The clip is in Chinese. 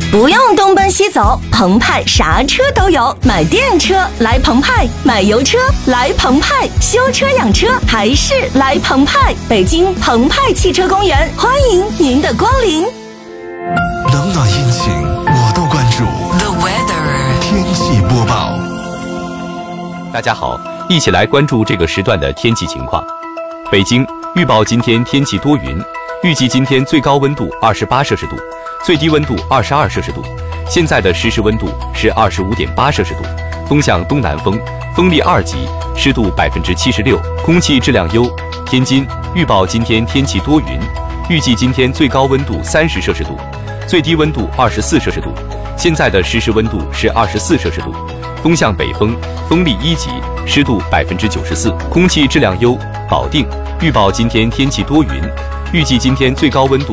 不用东奔西走，澎湃啥车都有。买电车来澎湃，买油车来澎湃，修车养车还是来澎湃。北京澎湃汽车公园，欢迎您的光临。 冷暖阴晴我都关注。 The weather 天气播报。 大家好，一起来关注这个时段的天气情况。北京预报今天天气多云，预计今天最高温度28摄氏度，最低温度22摄氏度。现在的实时温度是25.8摄氏度，风向东南风，风力2级，湿度76%，空气质量优。天津预报今天天气多云，预计今天最高温度30摄氏度，最低温度24摄氏度。现在的实时温度是24摄氏度，风向北风，风力1级，湿度94%，空气质量优。保定预报今天天气多云，预计今天最高温度